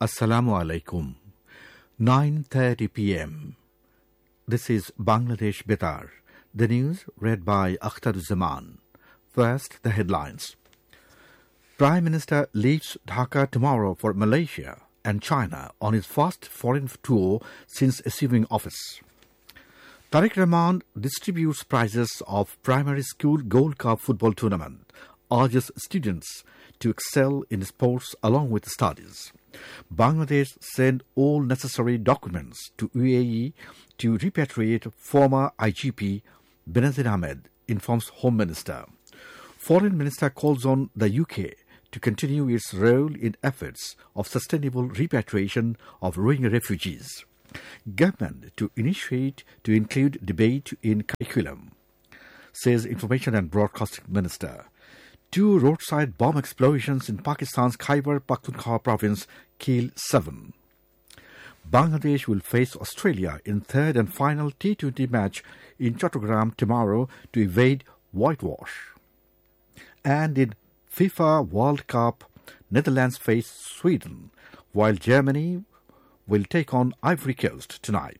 Assalamu alaikum. 9:30 p.m. This is Bangladesh Betar. The news read by Akhtar Zaman. First, the headlines. Prime Minister leaves Dhaka tomorrow for Malaysia and China on his first foreign tour since assuming office. Tariq Rahman distributes prizes of primary school Gold Cup football tournament, urges students to excel in sports along with studies. Bangladesh sent all necessary documents to UAE to repatriate former IGP Benazir Ahmed, informs Home Minister. Foreign Minister calls on the UK to continue its role in efforts of sustainable repatriation of Rohingya refugees. Government to initiate to include debate in curriculum, says Information and Broadcasting Minister. 2 roadside bomb explosions in Pakistan's Khyber Pakhtunkhwa province kill 7. Bangladesh will face Australia in third and final T20 match in Chattogram tomorrow to evade whitewash. And in FIFA World Cup, Netherlands face Sweden, while Germany will take on Ivory Coast tonight.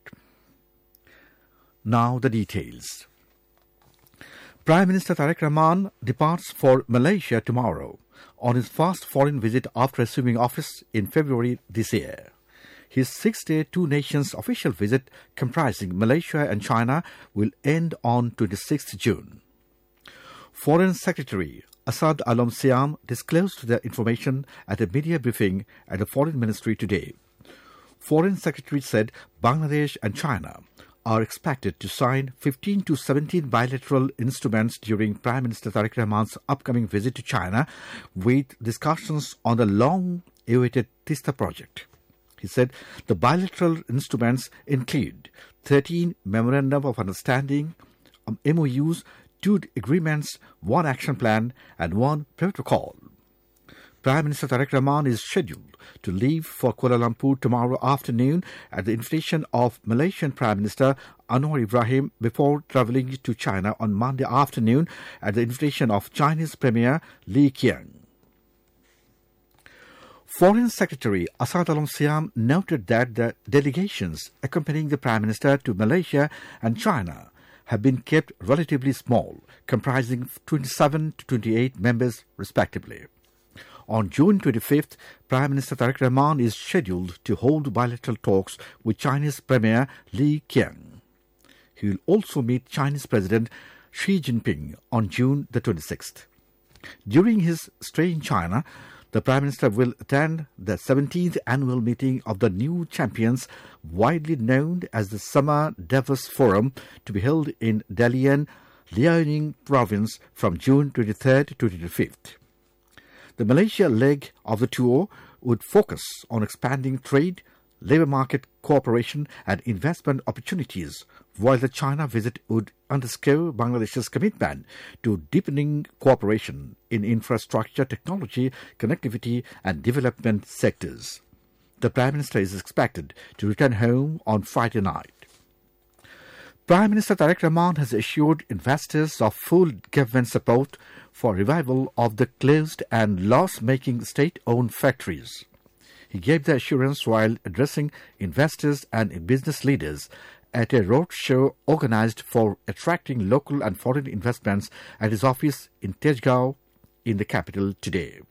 Now the details. Prime Minister Tariq Rahman departs for Malaysia tomorrow on his first foreign visit after assuming office in February this year. His 6-day two-nations official visit comprising Malaysia and China will end on 26 June. Foreign Secretary Asad Alam Siam disclosed the information at a media briefing at the Foreign Ministry today. Foreign Secretary said Bangladesh and China are expected to sign 15 to 17 bilateral instruments during Prime Minister Tariq Rahman's upcoming visit to China, with discussions on the long-awaited Tista project. He said the bilateral instruments include 13 Memorandum of Understanding, MOUs, 2 agreements, 1 action plan, and 1 protocol. Prime Minister Tariq Rahman is scheduled to leave for Kuala Lumpur tomorrow afternoon at the invitation of Malaysian Prime Minister Anwar Ibrahim before travelling to China on Monday afternoon at the invitation of Chinese Premier Li Qiang. Foreign Secretary Asad Alam Siam noted that the delegations accompanying the Prime Minister to Malaysia and China have been kept relatively small, comprising 27 to 28 members respectively. On June 25th, Prime Minister Tariq Rahman is scheduled to hold bilateral talks with Chinese Premier Li Qiang. He will also meet Chinese President Xi Jinping on June the 26th. During his stay in China, the Prime Minister will attend the 17th annual meeting of the New Champions, widely known as the Summer Davos Forum, to be held in Dalian, Liaoning Province from June 23rd to 25th. The Malaysia leg of the tour would focus on expanding trade, labour market cooperation and investment opportunities, while the China visit would underscore Bangladesh's commitment to deepening cooperation in infrastructure, technology, connectivity and development sectors. The Prime Minister is expected to return home on Friday night. Prime Minister Tariq Rahman has assured investors of full government support for revival of the closed and loss-making state-owned factories. He gave the assurance while addressing investors and business leaders at a roadshow organized for attracting local and foreign investments at his office in Tejgaon in the capital today.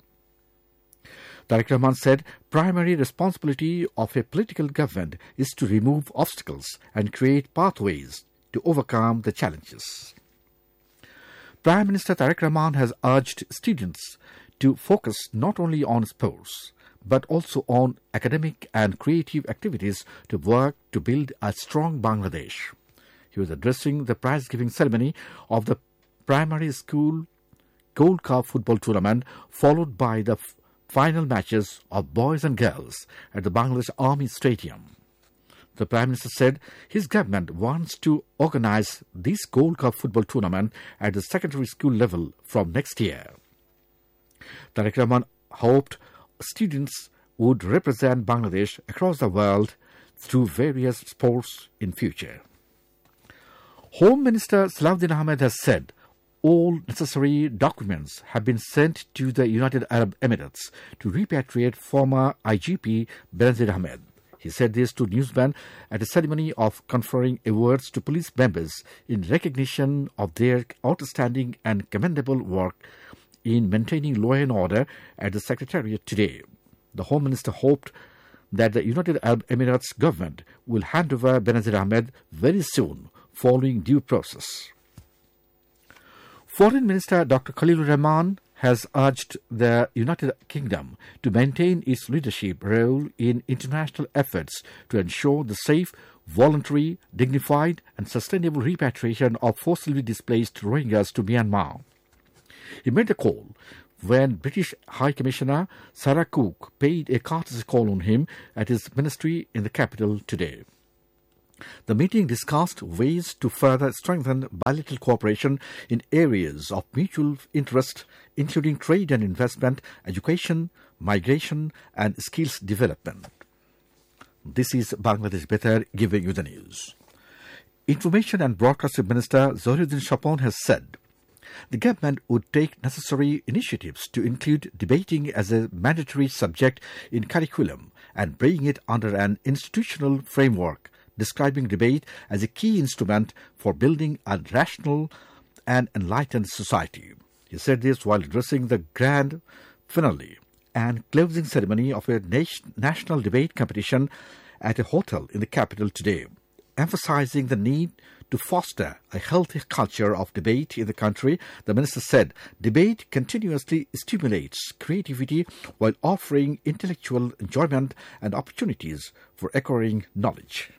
Tariq Rahman said primary responsibility of a political government is to remove obstacles and create pathways to overcome the challenges. Prime Minister Tariq Rahman has urged students to focus not only on sports but also on academic and creative activities to work to build a strong Bangladesh. He was addressing the prize-giving ceremony of the primary school Gold Cup football tournament, followed by the final matches of boys and girls at the Bangladesh Army Stadium. The Prime Minister said his government wants to organize this Gold Cup football tournament at the secondary school level from next year. Tariq Rahman hoped students would represent Bangladesh across the world through various sports in future. Home Minister Salahuddin Ahmed has said all necessary documents have been sent to the United Arab Emirates to repatriate former IGP Benazir Ahmed. He said this to Newsband at a ceremony of conferring awards to police members in recognition of their outstanding and commendable work in maintaining law and order at the Secretariat today. The Home Minister hoped that the United Arab Emirates government will hand over Benazir Ahmed very soon, following due process. Foreign Minister Dr. Khalilur Rahman has urged the United Kingdom to maintain its leadership role in international efforts to ensure the safe, voluntary, dignified and sustainable repatriation of forcibly displaced Rohingyas to Myanmar. He made the call when British High Commissioner Sarah Cook paid a courtesy call on him at his ministry in the capital today. The meeting discussed ways to further strengthen bilateral cooperation in areas of mutual interest, including trade and investment, education, migration, and skills development. This is Bangladesh Betar giving you the news. Information and Broadcasting Minister Zohruddin Chapon has said the government would take necessary initiatives to include debating as a mandatory subject in curriculum and bring it under an institutional framework, describing debate as a key instrument for building a rational and enlightened society. He said this while addressing the grand finale and closing ceremony of a national debate competition at a hotel in the capital today, emphasizing the need to foster a healthy culture of debate in the country. The minister said debate continuously stimulates creativity while offering intellectual enjoyment and opportunities for acquiring knowledge.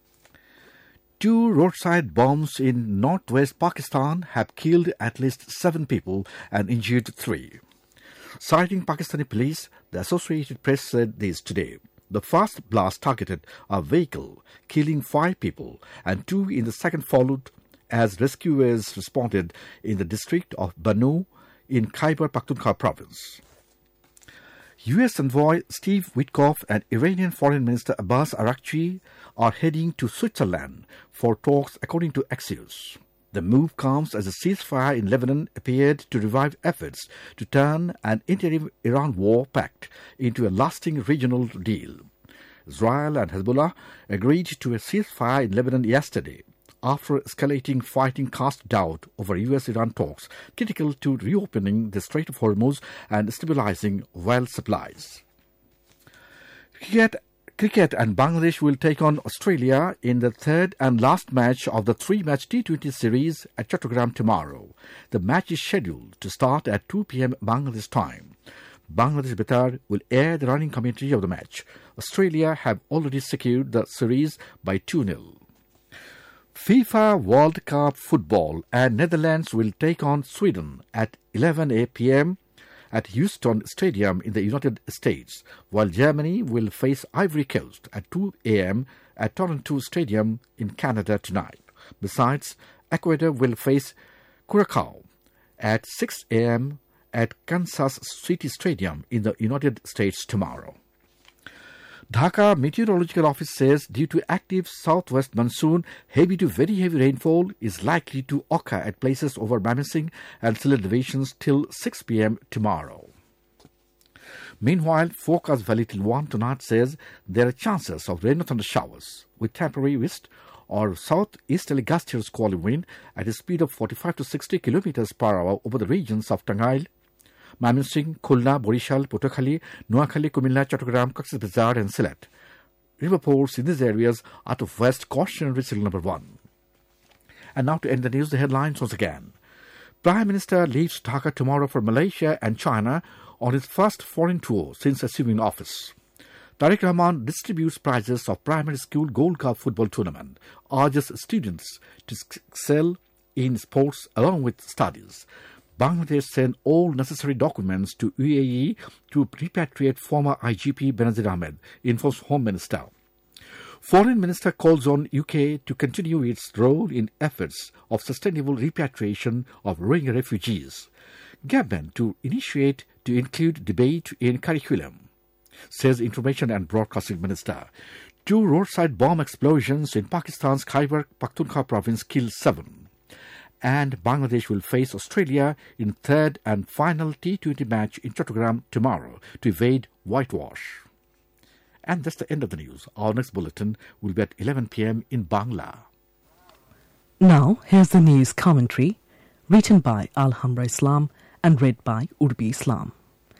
2 roadside bombs in northwest Pakistan have killed at least 7 people and injured 3. Citing Pakistani police, the Associated Press said this today. The first blast targeted a vehicle, killing 5 people, and 2 in the second followed as rescuers responded in the district of Bannu in Khyber Pakhtunkhwa province. U.S. envoy Steve Witkoff and Iranian Foreign Minister Abbas Araghchi are heading to Switzerland for talks, according to Axios. The move comes as a ceasefire in Lebanon appeared to revive efforts to turn an interim Iran war pact into a lasting regional deal. Israel and Hezbollah agreed to a ceasefire in Lebanon yesterday, after escalating fighting cast doubt over U.S.-Iran talks, critical to reopening the Strait of Hormuz and stabilizing oil supplies. Cricket and Bangladesh will take on Australia in the third and last match of the 3-match T20 series at Chattogram tomorrow. The match is scheduled to start at 2 p.m. Bangladesh time. Bangladesh Betar will air the running commentary of the match. Australia have already secured the series by 2-0. FIFA World Cup football and Netherlands will take on Sweden at 11 p.m. at Houston Stadium in the United States, while Germany will face Ivory Coast at 2 a.m. at Toronto Stadium in Canada tonight. Besides, Ecuador will face Curacao at 6 a.m. at Kansas City Stadium in the United States tomorrow. Dhaka Meteorological Office says due to active southwest monsoon, heavy to very heavy rainfall is likely to occur at places over Mymensingh and Sylhet divisions till 6 p.m. tomorrow. Meanwhile, Forecast Valley till 1 tonight says there are chances of rain or thunder showers with temporary west or southeasterly gusty squally wind at a speed of 45 to 60 kilometers per hour over the regions of Tangail, Mymensingh, Khulna, Borishal, Patuakhali, Noakhali, Kumilla, Chattogram, Cox's Bazar and Sylhet. River ports in these areas out of west cautionary signal number 1. And now to end the news, the headlines once again. Prime Minister leaves Dhaka tomorrow for Malaysia and China on his first foreign tour since assuming office. Tariq Rahman distributes prizes of primary school Gold Cup football tournament, urges students to excel in sports along with studies. Bangladesh sent all necessary documents to UAE to repatriate former IGP Benazir Ahmed, informs Home Minister. Foreign Minister calls on UK to continue its role in efforts of sustainable repatriation of Rohingya refugees. Government to initiate to include debate in curriculum, says Information and Broadcasting Minister. 2 roadside bomb explosions in Pakistan's Khyber Pakhtunkhwa province killed 7. and Bangladesh will face Australia in third and final T20 match in Chattogram tomorrow to evade whitewash. And that's the end of the news. Our next bulletin will be at 11 p.m. in Bangla. Now, here's the news commentary, written by Alhambra Islam and read by Urbi Islam.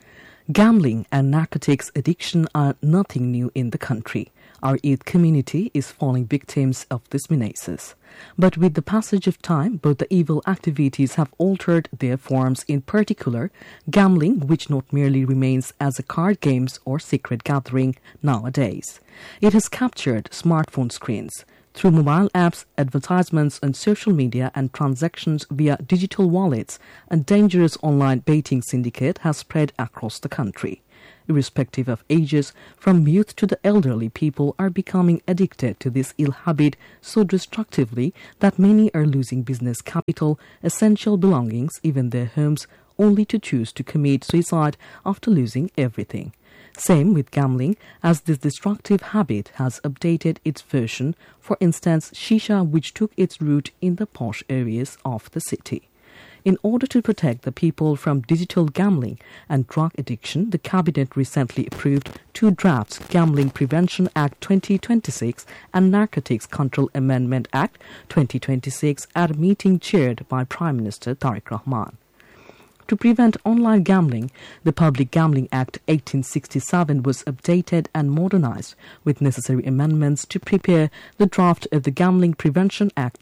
Gambling and narcotics addiction are nothing new in the country. Our youth community is falling victims of these menaces. But with the passage of time, both the evil activities have altered their forms, in particular, gambling, which not merely remains as a card games or secret gathering nowadays. It has captured smartphone screens. Through mobile apps, advertisements on social media and transactions via digital wallets, a dangerous online betting syndicate has spread across the country. Irrespective of ages, from youth to the elderly, people are becoming addicted to this ill habit so destructively that many are losing business capital, essential belongings, even their homes, only to choose to commit suicide after losing everything. Same with gambling, as this destructive habit has updated its version, for instance, shisha, which took its root in the posh areas of the city. In order to protect the people from digital gambling and drug addiction, the Cabinet recently approved 2 drafts, Gambling Prevention Act 2026 and Narcotics Control Amendment Act 2026, at a meeting chaired by Prime Minister Tariq Rahman. To prevent online gambling, the Public Gambling Act 1867 was updated and modernized with necessary amendments to prepare the draft of the Gambling Prevention Act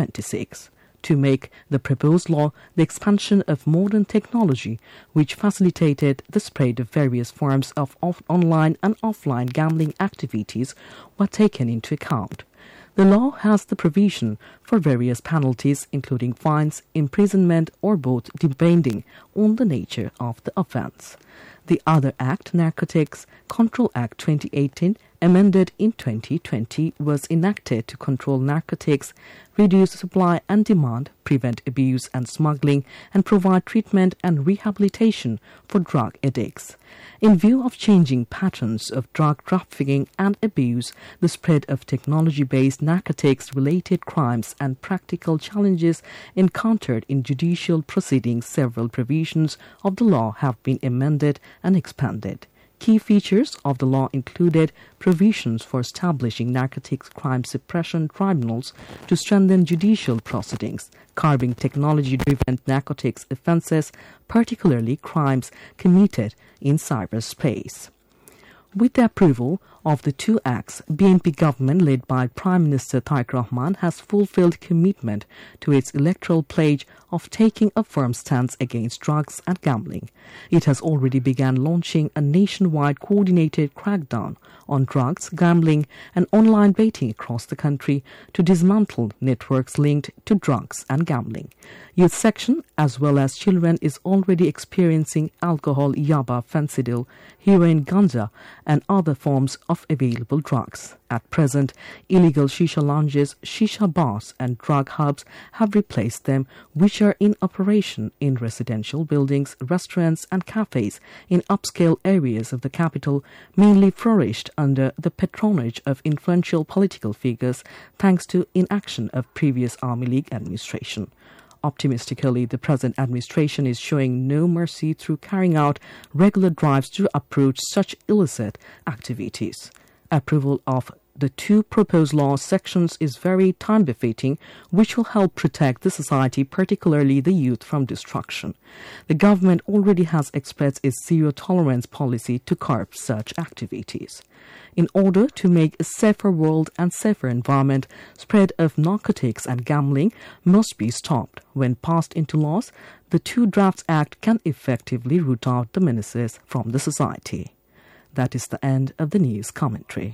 2026. To make the proposed law, the expansion of modern technology, which facilitated the spread of various forms of online and offline gambling activities, were taken into account. The law has the provision for various penalties, including fines, imprisonment, or both, depending on the nature of the offence. The other act, Narcotics Control Act 2018, amended in 2020, was enacted to control narcotics, reduce supply and demand, prevent abuse and smuggling, and provide treatment and rehabilitation for drug addicts. In view of changing patterns of drug trafficking and abuse, the spread of technology-based narcotics-related crimes, and practical challenges encountered in judicial proceedings, several provisions of the law have been amended and expanded. Key features of the law included provisions for establishing narcotics crime suppression tribunals to strengthen judicial proceedings, curbing technology-driven narcotics offences, particularly crimes committed in cyberspace. With the approval of the 2 acts, BNP government led by Prime Minister Tariq Rahman has fulfilled commitment to its electoral pledge of taking a firm stance against drugs and gambling. It has already begun launching a nationwide coordinated crackdown on drugs, gambling, and online betting across the country to dismantle networks linked to drugs and gambling. Youth section, as well as children, is already experiencing alcohol, yaba, fentanyl, heroin, ganja, and other forms of available drugs. At present, illegal shisha lounges, shisha bars, and drug hubs have replaced them, which are in operation in residential buildings, restaurants, and cafes in upscale areas of the capital, mainly flourished under the patronage of influential political figures, thanks to inaction of previous Army League administration. Optimistically, the present administration is showing no mercy through carrying out regular drives to approach such illicit activities. Approval of the 2 proposed law sections is very time-befitting, which will help protect the society, particularly the youth, from destruction. The government already has expressed its zero-tolerance policy to curb such activities. In order to make a safer world and safer environment, spread of narcotics and gambling must be stopped. When passed into laws, the 2 Drafts Act can effectively root out the menaces from the society. That is the end of the news commentary.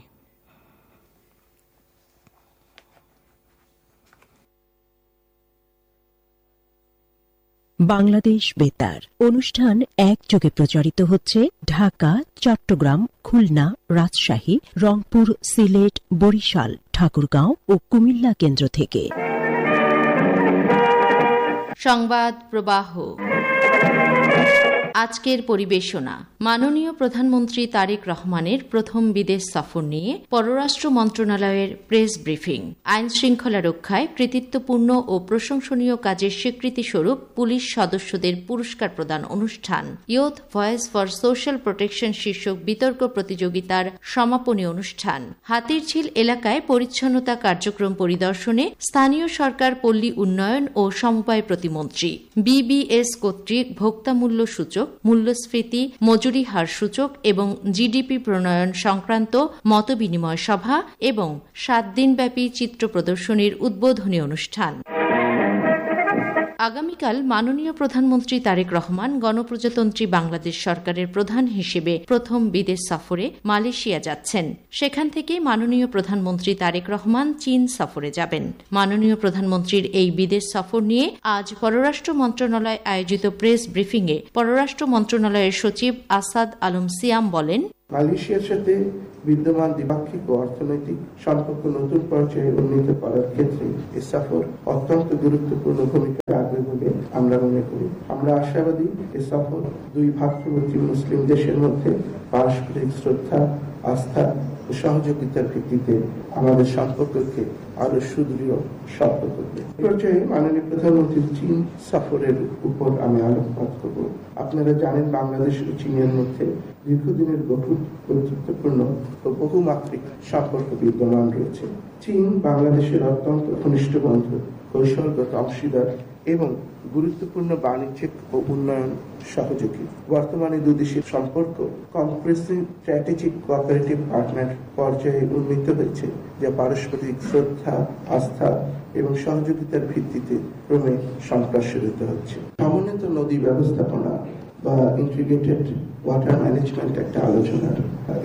Bangladesh বেতার অনুষ্ঠান একযোগে প্রচারিত হচ্ছে ঢাকা, চট্টগ্রাম, খুলনা, রাজশাহী, রংপুর, সিলেট, বরিশাল, ঠাকুরগাঁও ও কুমিল্লা কেন্দ্র থেকে। সংবাদ প্রবাহ আজকের পরিবেশনা মাননীয় প্রধানমন্ত্রী তারেক রহমানের প্রথম বিদেশ সফর নিয়ে পররাষ্ট্র মন্ত্রণালয়ের প্রেস ব্রিফিং। আইন শৃঙ্খলা রক্ষায় কৃতিত্বপূর্ণ ও প্রশংসনীয় কাজের স্বীকৃতি স্বরূপ পুলিশ সদস্যদের পুরস্কার প্রদান অনুষ্ঠান। Youth voice for social protection শীর্ষক বিতর্ক প্রতিযোগিতার সমাপনী অনুষ্ঠান। হাতিরঝিল এলাকায় পরিচ্ছন্নতা কার্যক্রম পরিদর্শনে স্থানীয় সরকার, পল্লী উন্নয়ন ও সমবায় প্রতিমন্ত্রী। বিবিএস কর্তৃক ভোক্তা মূল্য সূচক, মূল্যস্ফীতি, মজুরি হার সূচক এবং জিডিপি প্রণয়ন সংক্রান্ত মতবিনিময় সভা এবং 7 দিনব্যাপী চিত্র প্রদর্শনীর উদ্বোধনী অনুষ্ঠান। আগামীকাল মাননীয় প্রধানমন্ত্রী তারেক রহমান গণপ্রজাতন্ত্রী বাংলাদেশ সরকারের প্রধান হিসেবে প্রথম বিদেশ সফরে মালয়েশিয়া যাচ্ছেন। সেখান থেকে মাননীয় প্রধানমন্ত্রী তারেক রহমান চীন সফরে যাবেন। মাননীয় প্রধানমন্ত্রীর এই বিদেশ সফর নিয়ে আজ পররাষ্ট্র মন্ত্রণালয় আয়োজিত প্রেস ব্রিফিংয়ে পররাষ্ট্র মন্ত্রণালয়ের সচিব আসাদ আলম সিয়াম বলেন, মালয়েশিয়ার সাথে বিদ্যমান দ্বিপাক্ষিক ও অর্থনৈতিক সম্পর্ক নতুন পর্যায়ে উন্নীত করার ক্ষেত্রে এ সফর অত্যন্ত গুরুত্বপূর্ণ ভূমিকা রাখবে বলে আমরা মনে করি। আমরা আশাবাদী এ সফর দুই ভাগ্যবতী মুসলিম দেশের মধ্যে পারস্পরিক শ্রদ্ধা, আস্থা ও সহযোগিতার ভিত্তিতে আমাদের সম্পর্ককে আরো সুদৃঢ় শক্ত করবে। এই পর্যায়ে মাননীয় প্রধানমন্ত্রীর চীন সফরের উপর আমি আলোকপাত করব। আপনারা জানেন, বাংলাদেশ ও চীনের মধ্যে দীর্ঘদিনের গভীর বন্ধুত্বপূর্ণ ও বহুমাত্রিক সম্পর্ক বিদ্যমান রয়েছে। চীন বাংলাদেশের অত্যন্ত ঘনিষ্ঠ বন্ধু, কৌশলগত অংশীদার এবং গুরুত্বপূর্ণ বাণিজ্যিক ও উন্নয়ন সহযোগী। বর্তমানে দুদেশের সম্পর্ক কম্প্রেহেন্সিভ স্ট্র্যাটেজিক কোঅপারেটিভ পার্টনার পর্যায়ে উন্নীত হয়েছে, যা পারস্পরিক শ্রদ্ধা, আস্থা এবং সহযোগিতার ভিত্তিতে ক্রমে সম্প্রসারিত হচ্ছে। সমন্বিত নদী ব্যবস্থাপনা বা ইন্টিগ্রেটেড ওয়াটার ম্যানেজমেন্ট একটা আলোচনার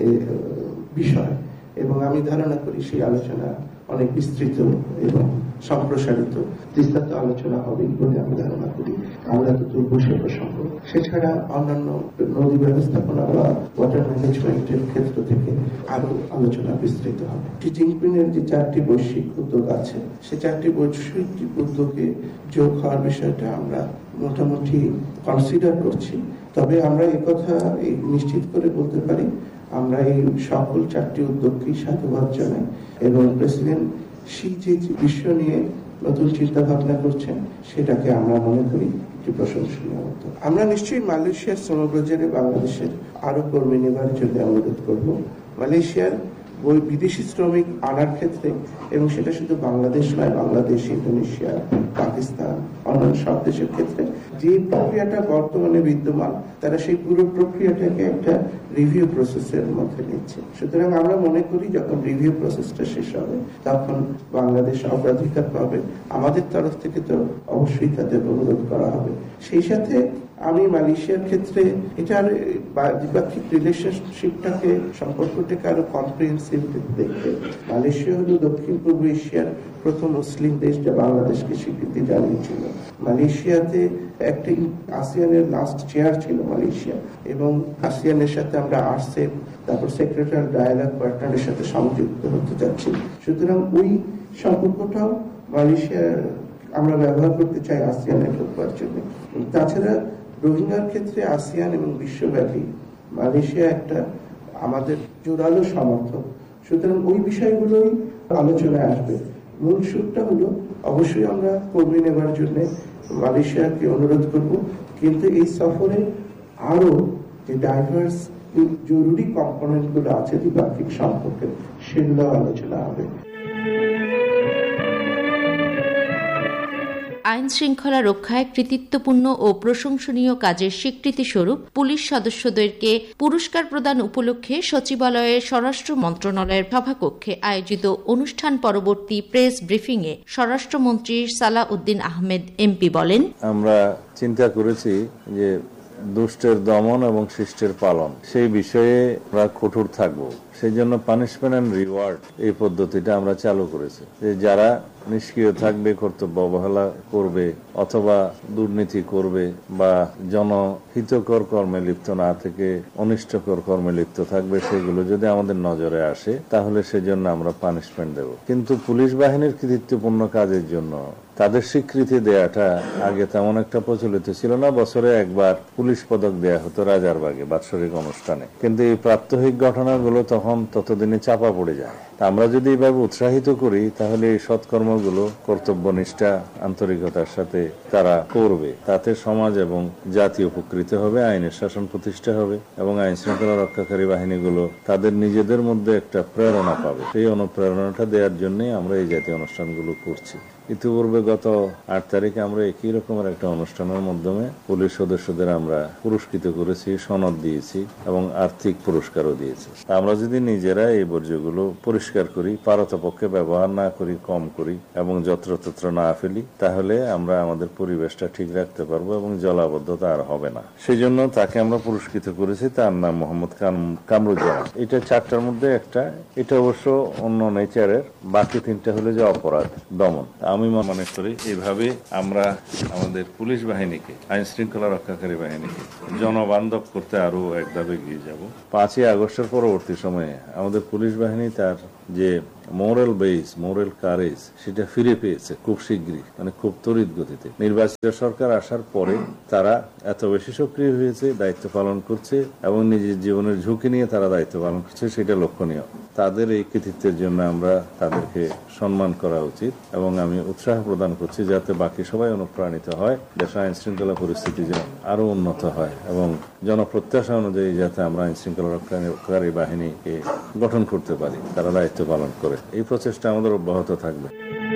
বিষয় এবং আমি ধারণা করি সেই আলোচনা অনেক বিস্তৃত এবং সম্প্রসারিত তিস্তাতে আলোচনা হবে বলে আমি ধারণা করি। আমরা তো দুর্বশে প্রসঙ্গ, সেছাড়া অন্যান্য নদী ব্যবস্থাপনা বা ওয়াটার ম্যানেজমেন্টের ক্ষেত্র থেকে আরো আলোচনা বিস্তৃত হবে। জি জিনপিংয়ের যে 4টি বৈশ্বিক উদ্যোগ আছে, সে 4টি বৈশ্বিক উদ্যোগে যোগ হওয়ার বিষয়টা আমরা মোটামুটি কনসিডার করছি। তবে আমরা একথা নিশ্চিত করে বলতে পারি, আমরা এই সকল 4টি উদ্যোগকেই সাধুবাদ জানাই এবং প্রেসিডেন্ট শি যে বিশ্ব নিয়ে নতুন চিন্তা ভাবনা করছেন সেটাকে আমরা মনে করি একটি প্রশংসনীয় উদ্যোগ। আমরা নিশ্চয়ই মালয়েশিয়ার শ্রমবাজারে বাংলাদেশের আরো কর্মী নেবার জন্য অনুরোধ করব। মালয়েশিয়ার ওই বিদেশি শ্রমিক আনার ক্ষেত্রে, এবং সেটা শুধু বাংলাদেশ নয়, বাংলাদেশ, ইন্দোনেশিয়া, পাকিস্তান, অন্যান্য সব দেশের ক্ষেত্রে যে প্রক্রিয়াটা বর্তমানে বিদ্যমান, তারা সেই পুরো প্রক্রিয়াটাকে একটা রিভিউ প্রসেসের মধ্যে নিচ্ছে। সুতরাং আমরা মনে করি যখন রিভিউ প্রসেসটা শেষ হবে তখন বাংলাদেশ অগ্রাধিকার পাবে। আমাদের তরফ থেকে তো অবশ্যই তাদের অনুরোধ করা হবে। সেই সাথে আমি মালয়েশিয়ার ক্ষেত্রে এটার দ্বিপাক্ষিক রিলেশনশিপটাকে, সম্পর্কটাকে আরো কম্প্রিহেন্সিভ দেখতে, মালয়েশিয়া হলো দক্ষিণ পূর্ব এশিয়ার প্রথম মুসলিম দেশ যা বাংলাদেশকে স্বীকৃতি জানিয়েছিল। মালয়েশিয়াতে একটা আসিয়ানের লাস্ট চেয়ার ছিল মালয়েশিয়া, এবং আসিয়ানের সাথে আমরা আরসেপ, তারপর সেক্রেটারি ডায়ালগ পার্টনারের সাথে সংযুক্ত হতে যাচ্ছি। সুতরাং ওই সম্পর্কটাও মালয়েশিয়ার আমরা ব্যবহার করতে চাই আসিয়ানের ঢোকবার জন্য। তাছাড়া রোহিঙ্গার ক্ষেত্রে আসিয়ান এবং বিশ্বব্যাপী মালয়েশিয়া একটা আমাদের জোরালো সমর্থক। সুতরাং ওই বিষয়গুলোই আলোচনায় আসবে। মূল সুরটা হলো অবশ্যই আমরা কর্মী নেবার জন্য মালয়েশিয়াকে অনুরোধ করব, কিন্তু এই সফরে আরো যে ডাইভার্স জরুরি কম্পোনেন্ট গুলো আছে দ্বিপাক্ষিক সম্পর্কে, সেগুলো আলোচনা হবে। আইন শৃঙ্খলা রক্ষায় কৃতিত্বপূর্ণ ও প্রশংসনীয় কাজের স্বীকৃতি স্বরূপ পুলিশ সদস্যদেরকে পুরস্কার প্রদান উপলক্ষে সচিবালয়ের স্বরাষ্ট্র মন্ত্রণালয়ের সভাকক্ষে আয়োজিত অনুষ্ঠান পরবর্তী প্রেস ব্রিফিংয়ে স্বরাষ্ট্রমন্ত্রী সালাউদ্দিন আহমেদ এমপি বলেন, আমরা চিন্তা করেছি যে দুষ্টের দমন এবং শিষ্টের পালন, সেই বিষয়ে আমরা কঠোর থাকব। সেই জন্য পানিশমেন্ট এন্ড রিওয়ার্ড এই পদ্ধতিটা আমরা চালু করেছি, যে যারা নিষ্ক্রিয় থাকবে, কর্তব্য অবহেলা করবে অথবা দুর্নীতি করবে বা জনহিতকর কর্মে লিপ্ত না থেকে অনিষ্টকর কর্মে লিপ্ত থাকবে, সেগুলো যদি আমাদের নজরে আসে তাহলে সেজন্য আমরা পানিশমেন্ট দেব। কিন্তু পুলিশ বাহিনীর কৃতিত্বপূর্ণ কাজের জন্য তাদের স্বীকৃতি দেওয়াটা আগে তেমন একটা প্রচলিত ছিল না। বছরে একবার পুলিশ পদক দেয়া হতো রাজারবাগে বাৎসরিক অনুষ্ঠানে, কিন্তু এই প্রাত্যহিক ঘটনাগুলো তখন ততদিনে চাপা পড়ে যায়। আমরা যদি এইভাবে উৎসাহিত করি তাহলে এই সৎকর্মগুলো কর্তব্যনিষ্ঠা আন্তরিকতার সাথে তারা করবে, তাতে সমাজ এবং জাতি উপকৃত হবে, আইনের শাসন প্রতিষ্ঠা হবে এবং আইন শৃঙ্খলা রক্ষাকারী বাহিনীগুলো তাদের নিজেদের মধ্যে একটা প্রেরণা পাবে। সেই অনুপ্রেরণাটা দেওয়ার জন্যই আমরা এই জাতীয় অনুষ্ঠানগুলো করছি। ইতিপূর্বে গত 8 তারিখে আমরা একই রকমের একটা অনুষ্ঠানের মাধ্যমে পুলিশ সদস্যদের আমরা পুরস্কৃত করেছি, সনদ দিয়েছি এবং আর্থিক পুরস্কারও দিয়েছি। আমরা যদি নিজেরা এই বর্জ্যগুলো পরিষ্কার করি, পারতপক্ষে ব্যবহার না করি, কম করি এবং যত্রতত্র না ফেলি, তাহলে আমরা আমাদের পরিবেশটা ঠিক রাখতে পারবো এবং জলাবদ্ধতা আর হবে না। সেই জন্য তাকে আমরা পুরস্কৃত করেছি। তার নাম মোহাম্মদ কামরুজ্জামান। এটা 4টার মধ্যে একটা, এটা অবশ্য অন্য নেচারের, বাকি 3টা হলো যে অপরাধ দমন। আমি মনে করি এইভাবে আমরা আমাদের পুলিশ বাহিনীকে, আইন শৃঙ্খলা রক্ষাকারী বাহিনীকে জনবান্ধব করতে আরো এক ধাপ এগিয়ে যাব। 5ই আগস্টের পরবর্তী সময়ে আমাদের পুলিশ বাহিনী তার যে মোরাল বেস, মোরাল কারেজ সেটা ফিরে পেয়েছে খুব শীঘ্রই, মানে খুব তড়িৎ গতিতে। নির্বাচিত সরকার আসার পরে তারা এত বেশি সক্রিয় হয়েছে, দায়িত্ব পালন করছে এবং নিজের জীবনের ঝুঁকি নিয়ে তারা দায়িত্ব পালন করছে, সেটা লক্ষণীয়। তাদের এই কৃতিত্বের জন্য আমরা তাদেরকে সম্মান করা উচিত এবং আমি উৎসাহ প্রদান করছি যাতে বাকি সবাই অনুপ্রাণিত হয়, দেশ আইন শৃঙ্খলা পরিস্থিতি যেন আরো উন্নত হয় এবং জনপ্রত্যাশা অনুযায়ী যাতে আমরা আইন শৃঙ্খলা রক্ষাকারী বাহিনীকে গঠন করতে পারি, তারা দায়িত্ব পালন করে। এই প্রচেষ্টা আমাদের অব্যাহত থাকবে।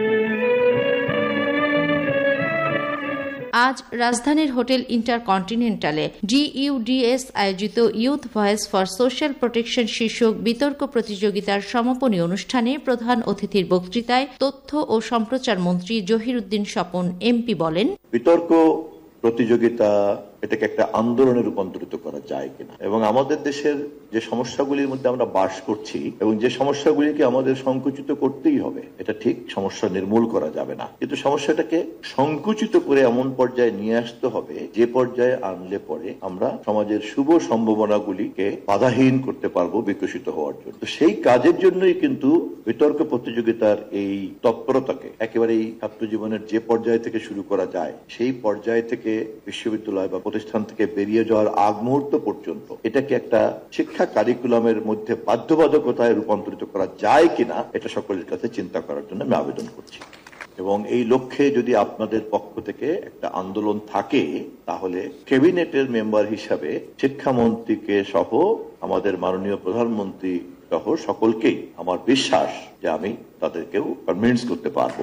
আজ রাজধানীর হোটেল ইন্টারকন্টিনেন্টালে GUDS আয়োজিত youth voice for social protection শীর্ষক বিতর্ক প্রতিযোগিতার সমাপনী অনুষ্ঠানে প্রধান অতিথির বক্তৃতায় তথ্য ও সম্প্রচার মন্ত্রী জহিরুদ্দিন স্বপন MP বলেন, বিতর্ক প্রতিযোগিতা এটাকে একটা আন্দোলনে রূপান্তরিত করা যায় কিনা এবং আমাদের দেশের যে সমস্যাগুলির মধ্যে আমরা বাস করছি এবং যে সমস্যাগুলিকে আমাদের সংকুচিত করতেই হবে, এটা ঠিক, সমস্যা নির্মূল করা যাবে না, কিন্তু সমস্যাটাকে সংকুচিত করে এমন পর্যায়ে নিয়ে আসতে হবে যে পর্যায়ে আনলে পরে আমরা সমাজের শুভ সম্ভাবনাগুলিকে বাধাহীন করতে পারবো বিকশিত হওয়ার জন্য। তো সেই কাজের জন্যই কিন্তু বিতর্ক প্রতিযোগিতার এই তৎপরতাকে একেবারে এই ছাত্র জীবনের যে পর্যায় থেকে শুরু করা যায়, সেই পর্যায় থেকে বিশ্ববিদ্যালয় বা প্রতিষ্ঠান থেকে বেরিয়ে যাওয়ার আগ মুহূর্ত পর্যন্ত এটাকে একটা শিক্ষা কারিকুলামের মধ্যে বাধ্যবাধকতায় রূপান্তরিত করা যায় কিনা, এটা সকলের কাছে চিন্তা করার জন্য আমি আবেদন করছি। এবং এই লক্ষ্যে যদি আপনাদের পক্ষ থেকে একটা আন্দোলন থাকে, তাহলে ক্যাবিনেটের মেম্বার হিসাবে শিক্ষামন্ত্রীকে সহ আমাদের মাননীয় প্রধানমন্ত্রী সহ সকলকেই আমার বিশ্বাস যে আমি তাদেরকেও কনভিন্স করতে পারবো।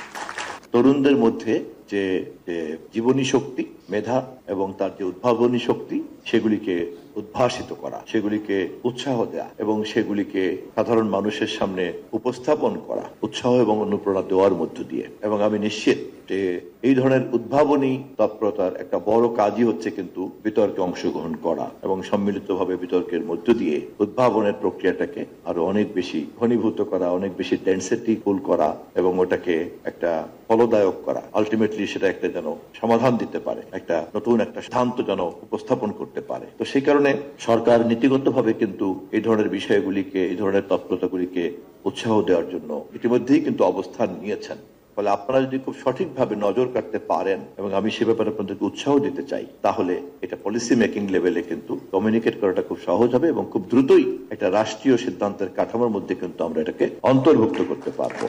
তরুণদের মধ্যে যে জীবনী শক্তি, মেধা এবং তার যে উদ্ভাবনী শক্তি, সেগুলিকে উদ্ভাসিত করা, সেগুলিকে উৎসাহ দেয়া এবং সেগুলিকে সাধারণ মানুষের সামনে উপস্থাপন করা, উৎসাহ এবং অনুপ্রেরণা দেওয়ার মধ্য দিয়ে। এবং আমি নিশ্চিত যে এই ধরনের উদ্ভাবনী তৎপরতার একটা বড় কাজই হচ্ছে কিন্তু বিতর্কে অংশগ্রহণ করা এবং সম্মিলিতভাবে বিতর্কের মধ্য দিয়ে উদ্ভাবনের প্রক্রিয়াটাকে আরো অনেক বেশি ঘনীভূত করা, অনেক বেশি ডেন্সিটিফুল করা এবং ওটাকে একটা ফলদায়ক করা, আলটিমেটলি সেটা একটা যেন সমাধান দিতে পারে, একটা নতুন একটা সিদ্ধান্ত যেন উপস্থাপন করতে পারে। তো সেই কারণে সরকার নীতিগতভাবে কিন্তু এই ধরনের বিষয়গুলিকে, এই ধরনের তৎপরতাগুলিকে উৎসাহ দেওয়ার জন্য ইতিমধ্যেই কিন্তু অবস্থান নিয়েছেন। ফলে আপনারা যদি খুব সঠিকভাবে নজর কাটতে পারেন এবং আমি সে ব্যাপারে আপনাদেরকে উৎসাহ দিতে চাই, তাহলে এটা পলিসি মেকিং লেভেলে কিন্তু কমিউনিকেট করাটা খুব সহজ হবে এবং খুব দ্রুতই একটা রাষ্ট্রীয় সিদ্ধান্তের কাঠামোর মধ্যে কিন্তু আমরা এটাকে অন্তর্ভুক্ত করতে পারবো।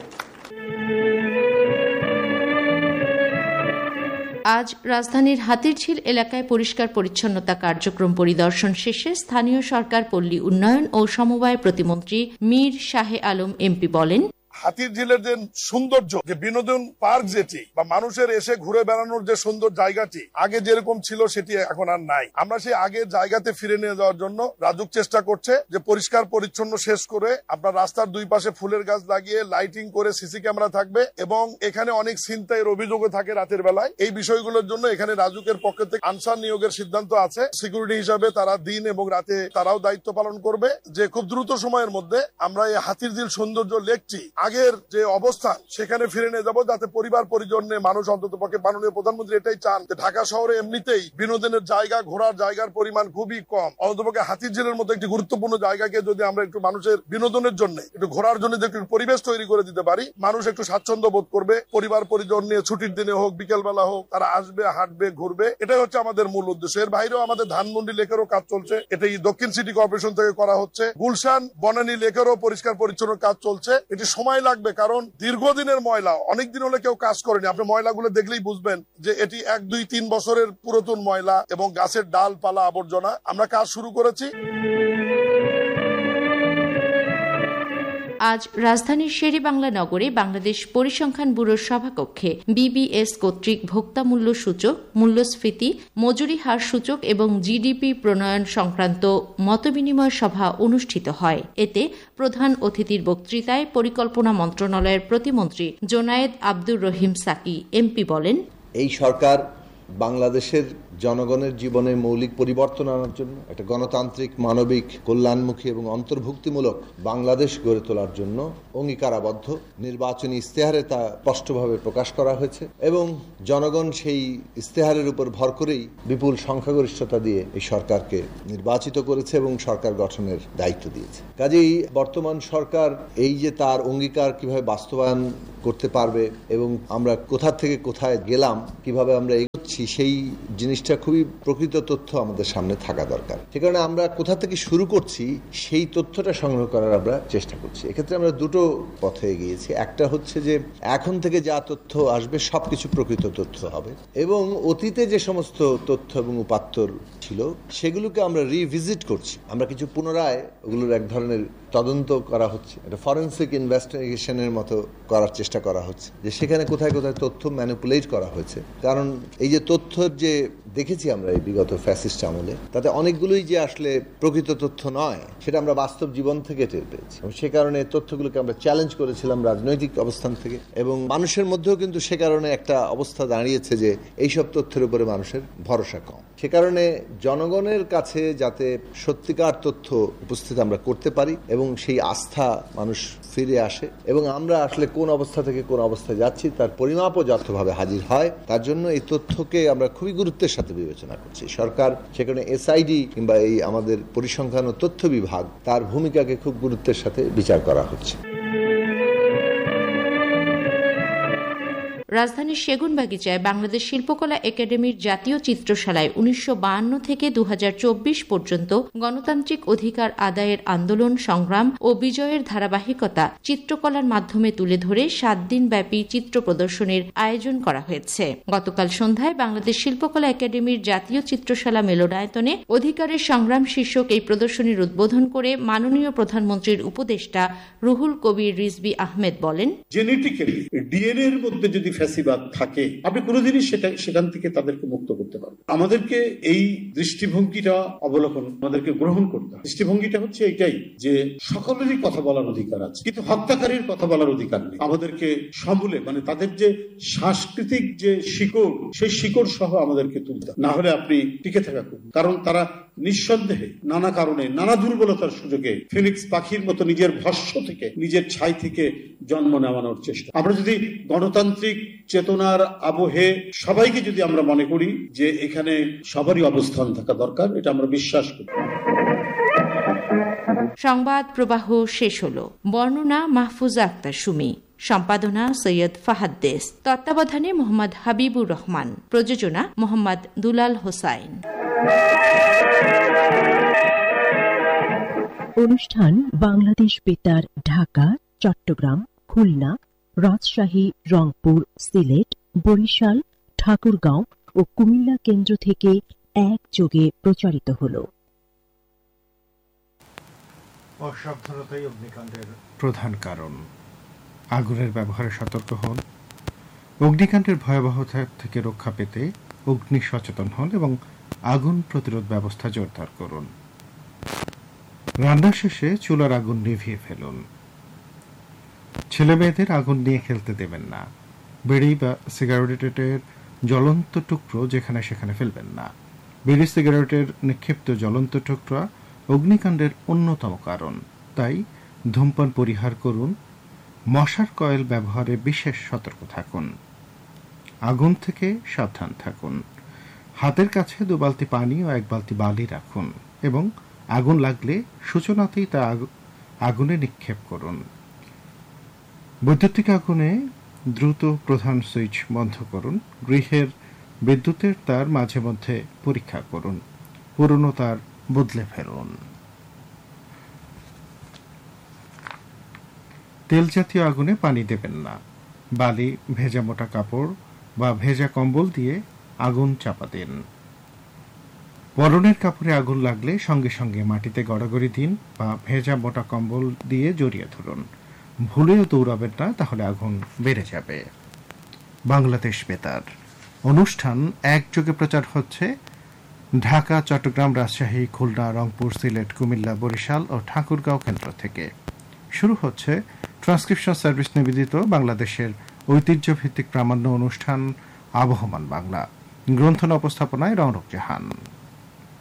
আজ রাজধানীর হাতিরঝিল এলাকায় পরিষ্কার পরিচ্ছন্নতা কার্যক্রম পরিদর্শন শেষে স্থানীয় সরকার, পল্লী উন্নয়ন ও সমবায় প্রতিমন্ত্রী মীর শাহে আলম MP বলেন, হাতিরঝিলের যে সৌন্দর্য, যে বিনোদন পার্ক যেটি বা মানুষের এসে ঘুরে বেড়ানোর যে সুন্দর জায়গাটি আগে যেরকম ছিল সেটি এখন আর নাই। আমরা সেই আগের জায়গাতে ফিরে নিয়ে যাওয়ার জন্য রাজুক চেষ্টা করছে যে পরিষ্কার পরিচ্ছন্ন শেষ করে আপনার রাস্তার দুই পাশে ফুলের গাছ লাগিয়ে লাইটিং করে সিসি ক্যামেরা থাকবে এবং এখানে অনেক ছিনতাইয়ের অভিযোগও থাকে রাতের বেলায়। এই বিষয়গুলোর জন্য এখানে রাজুকের পক্ষ থেকে আনসার নিয়োগের সিদ্ধান্ত আছে। সিকিউরিটি হিসাবে তারা দিন এবং রাতে তারাও দায়িত্ব পালন করবে, যে খুব দ্রুত সময়ের মধ্যে আমরা এই হাতিরঝিল সৌন্দর্য লেকটি আগের যে অবস্থান সেখানে ফিরে নিয়ে যাবো, যাতে পরিবার পরিজন নিয়ে মানুষ অন্তত পক্ষে, মাননীয় প্রধানমন্ত্রী এটাই চান যে ঢাকা শহরে এমনিতেই বিনোদনের জায়গা, ঘোরার জায়গার পরিমাণ খুবই কম। অন্ততপক্ষে হাতিরঝিলের মতো একটি গুরুত্বপূর্ণ জায়গাকে যদি আমরা একটু মানুষের বিনোদনের জন্য, একটু ঘোরার জন্য যে একটু পরিবেশ তৈরি করে দিতে পারি, মানুষ একটু স্বাচ্ছন্দ্য বোধ করবে, পরিবার পরিজন নিয়ে ছুটির দিনে হোক, বিকেল বেলা হোক, তারা আসবে, হাঁটবে, ঘুরবে। এটাই হচ্ছে আমাদের মূল উদ্দেশ্য। এর বাইরেও আমাদের ধানমন্ডি লেকেরও কাজ চলছে, এটাই দক্ষিণ সিটি কর্পোরেশন থেকে করা হচ্ছে। গুলশান বনানী লেকেরও পরিষ্কার পরিচ্ছন্ন কাজ চলছে। এটি সময় লাগবে, কারণ দীর্ঘদিনের ময়লা, অনেকদিন হলে কেউ কাজ করেনি। আপনি ময়লাগুলো দেখলেই বুঝবেন যে এটি 1, 2, 3 বছরের পুরাতন ময়লা এবং গাছের ডালপালা, আবর্জনা। আমরা কাজ শুরু করেছি। আজ রাজধানীর শেরেবাংলা নগরে বাংলাদেশ পরিসংখ্যান ব্যুরোর সভাকক্ষে বিবিএস কর্তৃক ভোক্তা মূল্য সূচক, মূল্যস্ফীতি, মজুরি হার সূচক এবং জিডিপি প্রণয়ন সংক্রান্ত মতবিনিময় সভা অনুষ্ঠিত হয়। এতে প্রধান অতিথির বক্তৃতায় পরিকল্পনা মন্ত্রণালয়ের প্রতিমন্ত্রী জোনায়েদ আব্দুর রহিম সাকি এমপি বলেন, এই সরকার বাংলাদেশের জনগণের জীবনে মৌলিক পরিবর্তন আনার জন্য একটা গণতান্ত্রিক, মানবিক, কল্যাণমুখী এবং অন্তর্ভুক্তিমূলক বাংলাদেশ গড়ে তোলার জন্য অঙ্গীকারাবদ্ধ। নির্বাচনী ইস্তেহারে তা স্পষ্টভাবে প্রকাশ করা হয়েছে এবং জনগণ সেই ইস্তেহারের উপর ভর করেই বিপুল সংখ্যাগরিষ্ঠতা দিয়ে এই সরকারকে নির্বাচিত করেছে এবং সরকার গঠনের দায়িত্ব দিয়েছে। কাজেই বর্তমান সরকার এই যে তার অঙ্গীকার কিভাবে বাস্তবায়ন করতে পারবে এবং আমরা কোথা থেকে কোথায় গেলাম, কিভাবে আমরা এগোচ্ছি, সেই জিনিসটা খুবই প্রকৃত তথ্য আমাদের সামনে থাকা দরকার। সে কারণে আমরা কোথা থেকে শুরু করছি সেই তথ্যটা সংগ্রহ করার আমরা চেষ্টা করছি। এক্ষেত্রে আমরা দুটো পথে এগিয়েছি। একটা হচ্ছে যে এখন থেকে যা তথ্য আসবে সবকিছু প্রকৃত তথ্য হবে এবং অতীতে যে সমস্ত তথ্য এবং উপাত্তর ছিল সেগুলোকে আমরা রিভিজিট করছি। আমরা কিছু পুনরায় ওগুলোর এক ধরনের তদন্ত করা হচ্ছে, একটা ফরেন্সিক ইনভেস্টিগেশনের মতো করার চেষ্টা করা হচ্ছে যে সেখানে কোথায় কোথায় তথ্য ম্যানিপুলেট করা হয়েছে। কারণ এই যে তথ্যের যে দেখেছি আমরা এই বিগত ফ্যাসিস্ট আমলে, তাতে অনেকগুলোই যে আসলে প্রকৃত তথ্য নয় সেটা আমরা বাস্তব জীবন থেকে টের পেয়েছি। সে কারণে তথ্যগুলোকে আমরা চ্যালেঞ্জ করেছিলাম রাজনৈতিক অবস্থান থেকে এবং মানুষের মধ্যেও কিন্তু সে কারণে একটা অবস্থা দাঁড়িয়েছে যে এইসব তথ্যের উপরে মানুষের ভরসা কম। সে কারণে জনগণের কাছে যাতে সত্যিকার তথ্য উপস্থিত আমরা করতে পারি এবং সেই আস্থা মানুষ ফিরে আসে এবং আমরা আসলে কোন অবস্থা থেকে কোন অবস্থায় যাচ্ছি তার পরিমাপও যথাযথভাবে হাজির হয়, তার জন্য এই তথ্যকে আমরা খুবই গুরুত্বের সাথে বিবেচনা করছি। সরকার সেখানে এসআইডি কিংবা এই আমাদের পরিসংখ্যান ও তথ্য বিভাগ তার ভূমিকাকে খুব গুরুত্বের সাথে বিচার করা হচ্ছে। রাজধানীর সেগুনবাগিচায় বাংলাদেশ শিল্পকলা একাডেমির জাতীয় চিত্রশালায় 1952 থেকে 2024 পর্যন্ত গণতান্ত্রিক অধিকার আদায়ের আন্দোলন, সংগ্রাম ও বিজয়ের ধারাবাহিকতা চিত্রকলার মাধ্যমে তুলে ধরে 7 দিনব্যাপী চিত্র প্রদর্শনীর আয়োজন করা হয়েছে। গতকাল সন্ধ্যায় বাংলাদেশ শিল্পকলা একাডেমির জাতীয় চিত্রশালা মিলনায়তনে অধিকারের সংগ্রাম শীর্ষক এই প্রদর্শনীর উদ্বোধন করে মাননীয় প্রধানমন্ত্রীর উপদেষ্টা রুহুল কবির রিজভী আহমেদ বলেন, জেনেটিক্যালি ডিএনএ এর মধ্যে যদি ফ্যাসিবাদ থাকে আপনি কোনোদিনই সেখান থেকে তাদেরকে মুক্ত করতে পারবেন। আমাদেরকে এই দৃষ্টিভঙ্গিটা অবলোকন, আমাদেরকে গ্রহণ করতে হবে। দৃষ্টিভঙ্গিটা হচ্ছে এটাই যে সকলেরই কথা বলার অধিকার আছে, কিন্তু হত্যাকারীর কথা বলার অধিকার নেই। আমাদেরকে সমূলে মানে তাদের যে সাংস্কৃতিক যে শিকড়, সেই শিকড় সহ আমাদেরকে তুলতে, না হলে আপনি টিকে থাকা করবেন। কারণ তারা নিঃসন্দেহে নানা কারণে, নানা দুর্বলতার সুযোগে ফিনিক্স পাখির মতো নিজের ভস্য থেকে, নিজের ছাই থেকে জন্ম নেওয়ানোর চেষ্টা। আমরা যদি গণতান্ত্রিক চেতনার আবহে সবাইকে যদি আমরা মনে করি যে এখানে সবারই অবস্থান থাকা দরকার, এটা আমরা বিশ্বাস করি। সংবাদ প্রবাহ শেষ হল। বর্ণনা মাহফুজা আক্তার সুমি, সম্পাদনা সৈয়দ ফাহাদ দেশ, তত্ত্বাবধানে মোহাম্মদ হাবিবুর রহমান, প্রযোজনা মোহাম্মদ দুলাল হোসাইন। অনুষ্ঠান বাংলাদেশ বেতার ঢাকা, চট্টগ্রাম, খুলনা, রাজশাহী, রংপুর, সিলেট, বরিশাল, ঠাকুরগাঁও ও কুমিল্লা কেন্দ্র থেকে একযোগে প্রচারিত হল। অসাবধানতাই অগ্নিকাণ্ডের প্রধান কারণ। আগুনের ব্যবহারে সতর্ক হন। অগ্নিকাণ্ডের ভয়াবহতা থেকে রক্ষা পেতে অগ্নি সচেতন হন এবং আগুন প্রতিরোধ ব্যবস্থা জোরদার করুন। রান্না শেষে চুলার আগুন নিভিয়ে ফেলুন। ছেলে মেয়েদের আগুন নিয়ে খেলতে দেবেন না। বিড়ি বা সিগারেটের জ্বলন্ত টুকরো যেখানে সেখানে ফেলবেন না। বিড়ি সিগারেটের নিক্ষিপ্ত জ্বলন্ত টুকরা অগ্নিকাণ্ডের অন্যতম কারণ। তাই ধূমপান পরিহার করুন। মশার কয়েল ব্যবহারে বিশেষ সতর্ক থাকুন। আগুন থেকে সাবধান থাকুন। হাতের কাছে 2 বালতি পানি ও 1 বালতি বালি রাখুন এবং আগুন লাগলে সূচনাতেই তা আগুনে নিক্ষেপ করুন। বৈদ্যুতিক আগুনে দ্রুত প্রধান সুইচ বন্ধ করুন। গৃহের বিদ্যুতের তার মাঝে মধ্যে পরীক্ষা করুন। পুরনো তার বদলে ফেলুন। তেল জাতীয় আগুনে পানি দেবেন না। বালি, ভেজা মোটা কাপড় বা ভেজা কম্বল দিয়ে আগুন চাপা দিন। পরনের কাপড়ে আগুন লাগলে সঙ্গে সঙ্গে মাটিতে গড়াগড়ি দিন বা ভেজা মোটা কম্বল দিয়ে জড়িয়ে ধরুন। ভুলেও দৌড়াবেন না, তাহলে আগুন বেড়ে যাবে। বাংলাদেশ বেতার অনুষ্ঠান একযোগে প্রচার হচ্ছে ঢাকা, চট্টগ্রাম, রাজশাহী, খুলনা, রংপুর, সিলেট, কুমিল্লা, বরিশাল ও ঠাকুরগাঁও কেন্দ্র থেকে। শুরু হচ্ছে ট্রান্সক্রিপশন সার্ভিস নিবেদিত বাংলাদেশের ঐতিহ্যভিত্তিক প্রামাণ্য অনুষ্ঠান আবহমান বাংলা। গ্রন্থনা উপস্থাপনায় রৌনক জাহান।